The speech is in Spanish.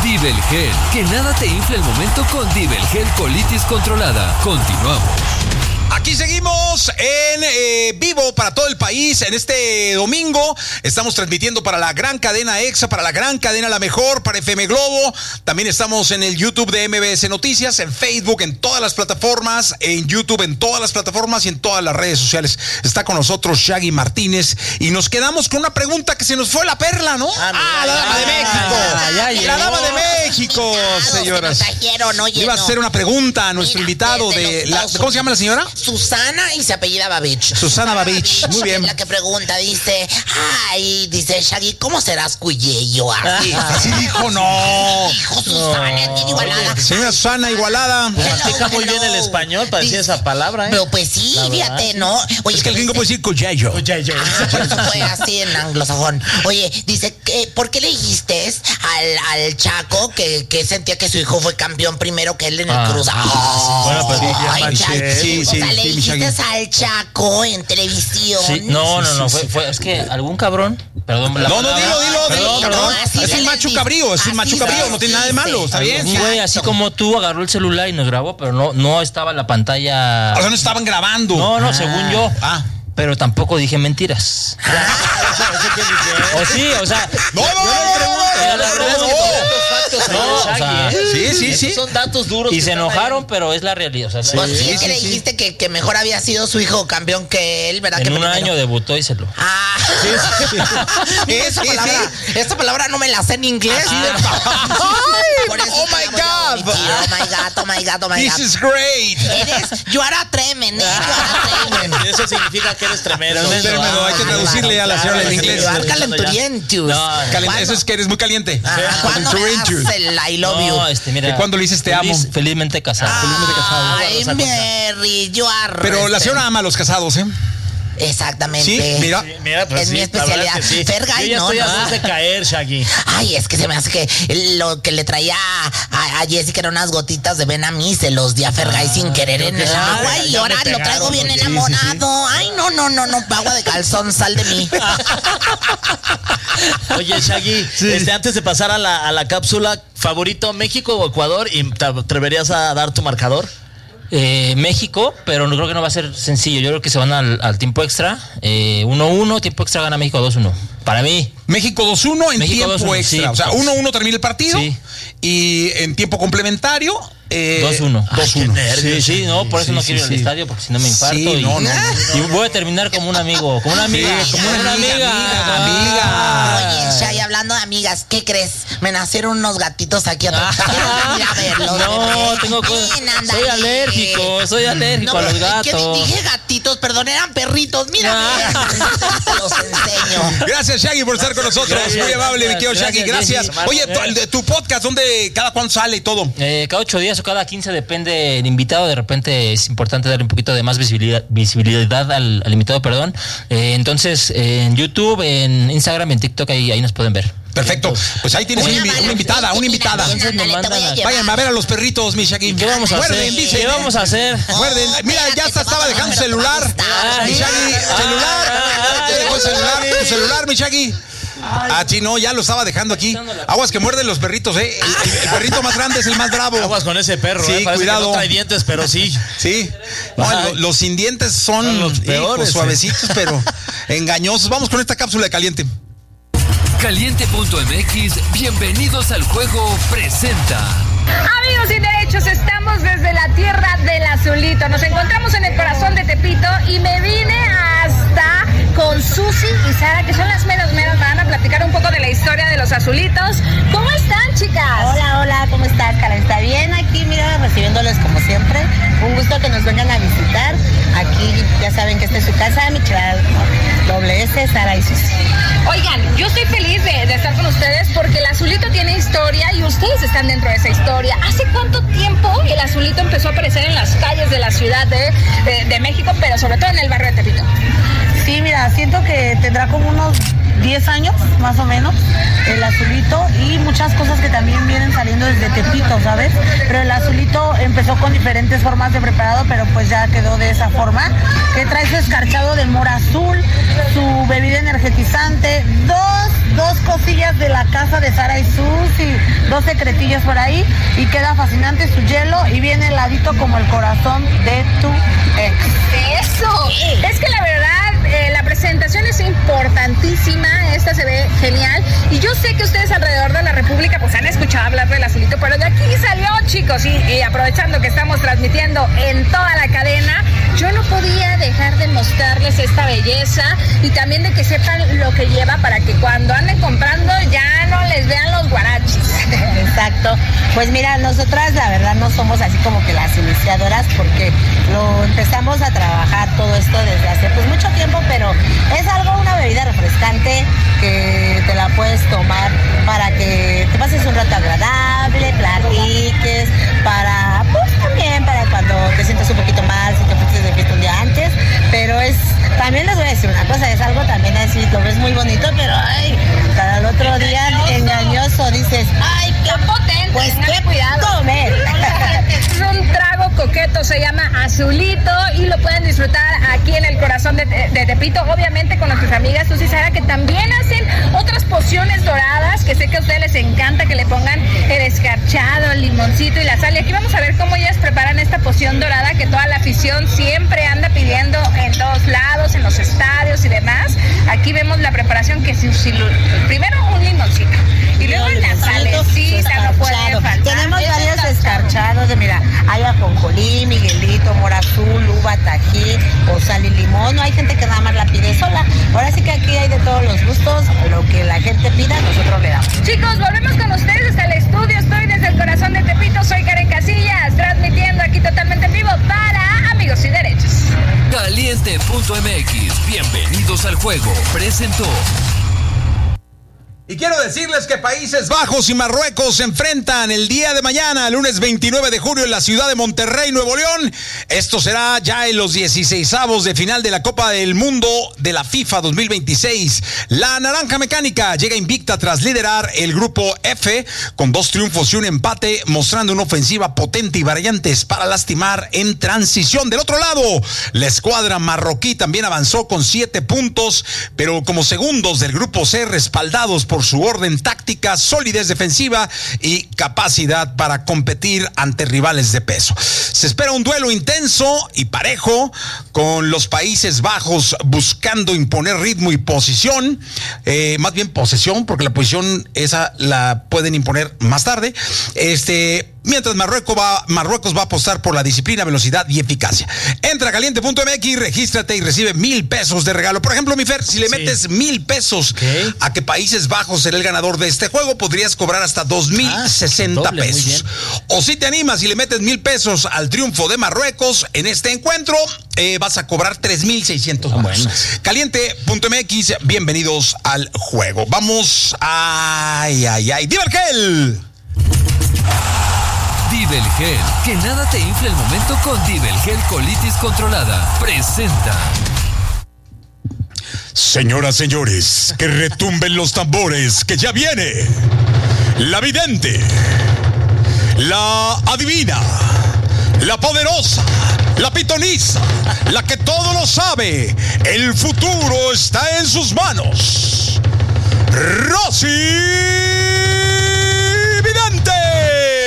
Dibelgel, que nada te infle el momento con Dibelgel Colitis Controlada. Continuamos. Aquí seguimos en vivo para todo el país. En este domingo estamos transmitiendo para la gran cadena EXA, para la gran cadena La Mejor, para FM Globo. También estamos en el YouTube de MBS Noticias, en Facebook, en todas las plataformas, en YouTube, en todas las plataformas y en todas las redes sociales. Está con nosotros Shaggy Martínez y nos quedamos con una pregunta que se nos fue la perla, ¿no? La dama de México. La dama de México, señoras. Iba a hacer una pregunta a nuestro invitado ¿cómo se llama la señora? Susana y se apellida Babich. Susana Babich, muy bien. La que pregunta dice Shaggy, ¿cómo serás cuyello? Así dijo, no. Dijo Susana, es bien igualada. Señora Susana Igualada. Practica muy bien el español para decir esa palabra, Pero pues sí, fíjate, ¿no? Oye, es que el gringo puede decir cuyello. Por eso fue así en anglosajón. Oye, dice, ¿por qué le dijiste al Chaco que sentía que su hijo fue campeón primero que él en el Cruz? Bueno, pues sí. Le dijiste al Chaco en televisión. Sí, no, fue es que algún cabrón, perdón. Dilo. Perdón. Es un macho cabrío, no tiene nada de malo, está bien. Un güey así como tú agarró el celular y nos grabó, pero no estaba la pantalla. O sea, no estaban grabando. No, según yo. Pero tampoco dije mentiras. O sí, o sea. No. Sí. Son datos duros. Y se enojaron, pero es la realidad. O sea, pues sí, es que le dijiste que mejor había sido su hijo campeón que él, ¿verdad? En un año debutó y se lo. Esta palabra no me la sé en inglés. Oh my God. This is great. You are a tremendo. Eso significa que eres tremendo. Hay que traducirle a la señora en inglés. Calenturientus. Eso es que eres muy caliente. ¿Cuándo le das el I love you? Mira, ¿cuándo le dices te amo? Felizmente casado. Ay, Mary, you are. Pero la señora ama a los casados, ¿eh? Exactamente. Sí, mira, pues es mi especialidad. Sí. Fergay, yo ya estoy a de caer, Shaggy. Ay, es que se me hace que lo que le traía a Jessica eran unas gotitas de ven a mí, se los di a Fergay sin querer en el agua y ahora lo traigo bien enamorado. Ay, no, agua de calzón, sal de mí. Oye, Shaggy, antes de pasar a la cápsula, ¿favorito México o Ecuador? ¿Y te atreverías a dar tu marcador? México, pero no creo que no va a ser sencillo. Yo creo que se van al tiempo extra. 1-1, tiempo extra gana México 2-1. Para mí. México 2-1 en tiempo 2-1, extra. Sí, o sea, 1-1 termina el partido. Sí. Y en tiempo complementario. 2-1. Sí, no, por eso no quiero ir al estadio, porque si no me infarto. Sí, y voy a terminar como una amiga. Como una amiga. Oye, Shaggy, hablando de amigas, ¿qué crees? Me nacieron unos gatitos aquí atrás. No, tengo cosas. Soy alérgico a los gatos. Dije gatitos, perdón, eran perritos. Mira, los enseño. Gracias, Shaggy, por estar con nosotros. Muy amable, mi querido Shaggy. Gracias. Oye, tu podcast, ¿dónde cada cuándo sale y todo? Cada 8 días o cada 15, depende del invitado. De repente es importante darle un poquito de más visibilidad al invitado, perdón. Entonces, en YouTube, en Instagram, en TikTok, ahí nos pueden ver. Perfecto. Pues ahí tienes una invitada. Vayan a ver a los perritos, mi Shaggy. ¿Qué vamos a hacer? ¿Qué vamos a hacer? Muerden. Mira, ya estaba dejando celular. Mi Shaggy, tu celular, mi Shaggy. Sí, no, ya lo estaba dejando aquí. Aguas que muerden los perritos, ¿eh? El perrito más grande es el más bravo. Aguas con ese perro, sí, cuidado. Que no trae dientes, pero sí. Sí. No, los sin dientes son los peores, suavecitos, pero engañosos. Vamos con esta cápsula de Caliente. Caliente.mx, bienvenidos al juego, presenta. Amigos sin derechos, estamos desde la tierra del azulito. Nos encontramos en el corazón de Tepito y me vine hasta con Susi y Sara, que son las meras. Van a platicar un poco de la historia de los azulitos. ¿Cómo están, chicas? Hola, ¿cómo estás, Karen? ¿Está bien? Aquí, mira, recibiéndoles como siempre. Un gusto que nos vengan a visitar. Aquí ya saben que esta es su casa, mi chava WS, Sara y Susi. Oigan, yo estoy feliz de estar con ustedes porque el azulito tiene historia y ustedes están dentro de esa historia. ¿Hace cuánto tiempo el azulito empezó a aparecer en las calles de la Ciudad de México, pero sobre todo en el barrio de Tepito? Sí, mira, siento que tendrá como unos 10 años, más o menos, el azulito, y muchas cosas que también vienen saliendo desde Tepito, ¿sabes? Pero el azulito empezó con diferentes formas de preparado, pero pues ya quedó de esa forma, que trae su escarchado de mora azul, su bebida energetizante, dos cosillas de la casa de Sara y Susi, 2 secretillos por ahí, y queda fascinante su hielo, y viene heladito como el corazón de tu ex. ¡Eso! Es que la verdad, la presentación es importantísima, esta se ve genial, y yo sé que ustedes alrededor de la República pues han escuchado hablar del azulito, pero de aquí salió, chicos, y aprovechando que estamos transmitiendo en toda la cadena, yo no podía dejar de mostrarles esta belleza y también de que sepan lo que lleva para que cuando anden comprando ya no les vean los guarachis. Exacto. Pues mira, nosotras la verdad no somos así como que las iniciadoras, porque lo empezamos a trabajar todo esto desde hace pues mucho tiempo, pero es una bebida refrescante que te la puedes tomar para que te pases un rato agradable, platiques, para pues también para cuando te sientas un poquito mal, si te fuiste de fiesta un día antes, pero también les voy a decir una cosa, es algo también así, lo ves muy bonito, pero ay, para el otro día engañoso, dices, ay, qué potente, pues qué cuidado. Tome. Es un trago coqueto, se llama Azulito, y lo pueden disfrutar aquí en el corazón de Tepito, obviamente con nuestras amigas Susi y Sara, que también hacen otras pociones doradas, que sé que a ustedes les encanta que le pongan el escarchado, el limoncito y la sal, y aquí vamos a ver cómo ellas preparan esta poción dorada que toda la afición siempre anda pidiendo en todos lados, en los estadios y demás. Aquí vemos la preparación que primero un limoncito y luego la salecita, no puede faltar. Tenemos varios escarchados, mira, hay ajonjolí, miguelito, mora azul, uva, tají, o sal y limón. No hay gente que nada más la pide sola. Ahora sí que aquí hay de todos los gustos, lo que la gente pida, nosotros le damos. Chicos, volvemos con ustedes hasta el estudio. Estoy desde el corazón de Tepito, soy Karen Casillas, transmitiendo aquí totalmente en vivo para Amigos y Derechos. Caliente.mx, bienvenidos al juego, presentó. Y quiero decirles que Países Bajos y Marruecos se enfrentan el día de mañana, lunes 29 de julio, en la ciudad de Monterrey, Nuevo León. Esto será ya en los 16avos de final de la Copa del Mundo de la FIFA 2026. La Naranja Mecánica llega invicta tras liderar el grupo F con 2 triunfos y un empate, mostrando una ofensiva potente y variantes para lastimar en transición. Del otro lado, la escuadra marroquí también avanzó con 7 puntos, pero como segundos del grupo C, respaldados por su orden táctica, solidez defensiva y capacidad para competir ante rivales de peso. Se espera un duelo intenso y parejo, con los Países Bajos buscando imponer ritmo y posición, más bien posesión, porque la posición esa la pueden imponer más tarde. Mientras Marruecos va a apostar por la disciplina, velocidad y eficacia. Entra a caliente.mx, regístrate y recibe 1,000 pesos de regalo. Por ejemplo, mi Fer, si le metes 1,000 pesos a que Países Bajos será el ganador de este juego, podrías cobrar hasta 2,060 pesos. O si te animas y le metes 1,000 pesos al triunfo de Marruecos en este encuentro, vas a cobrar 3,600 más. Bueno. Caliente.mx, bienvenidos al juego. Vamos. ¡Divergel! Divergel, que nada te infle el momento con Divergel Colitis Controlada. Presenta. Señoras, señores, que retumben los tambores, que ya viene la vidente, la adivina, la poderosa, la pitoniza, la que todo lo sabe. El futuro está en sus manos. Rosy